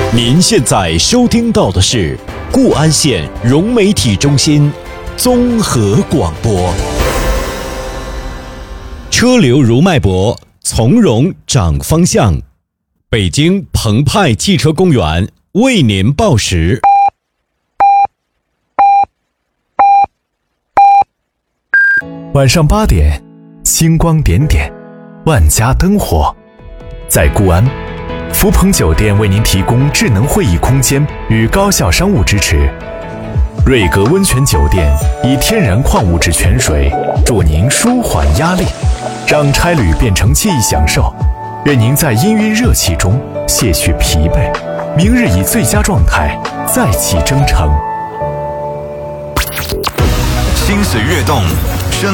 您现在收听到的是固安县融媒体中心综合广播。车流如脉搏，从容掌方向。北京澎湃汽车公园为您报时。 晚上8点，星光点点，万家灯火。在固安，福朋酒店为您提供智能会议空间与高效商务支持。瑞格温泉酒店以天然矿物质泉水助您舒缓压力，让差旅变成惬意享受。愿您在氤氲热气中卸去疲惫，明日以最佳状态再起征程。 心随跃动，